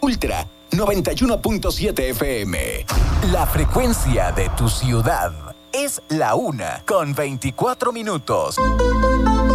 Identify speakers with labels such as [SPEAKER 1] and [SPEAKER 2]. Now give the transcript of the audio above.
[SPEAKER 1] Ultra 91.7 FM.
[SPEAKER 2] La frecuencia de tu ciudad es la 1:24.